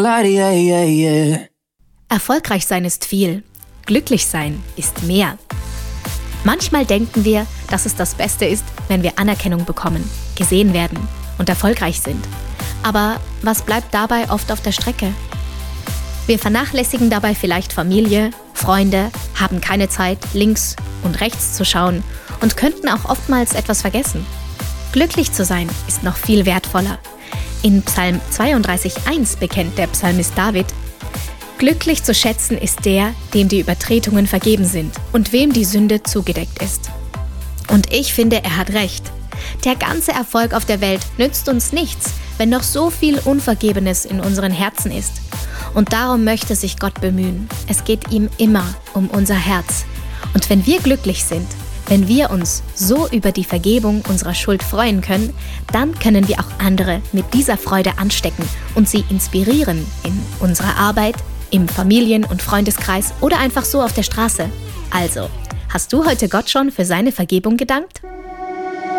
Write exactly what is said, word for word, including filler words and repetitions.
Erfolgreich sein ist viel, glücklich sein ist mehr. Manchmal denken wir, dass es das Beste ist, wenn wir Anerkennung bekommen, gesehen werden und erfolgreich sind. Aber was bleibt dabei oft auf der Strecke? Wir vernachlässigen dabei vielleicht Familie, Freunde, haben keine Zeit, links und rechts zu schauen und könnten auch oftmals etwas vergessen. Glücklich zu sein ist noch viel wertvoller. In Psalm zweiunddreißig eins bekennt der Psalmist David: Glücklich zu schätzen ist der, dem die Übertretungen vergeben sind und wem die Sünde zugedeckt ist. Und ich finde, er hat recht. Der ganze Erfolg auf der Welt nützt uns nichts, wenn noch so viel Unvergebenes in unseren Herzen ist. Und darum möchte sich Gott bemühen. Es geht ihm immer um unser Herz. Und wenn wir glücklich sind, wenn wir uns so über die Vergebung unserer Schuld freuen können, dann können wir auch andere mit dieser Freude anstecken und sie inspirieren in unserer Arbeit, im Familien- und Freundeskreis oder einfach so auf der Straße. Also, hast du heute Gott schon für seine Vergebung gedankt?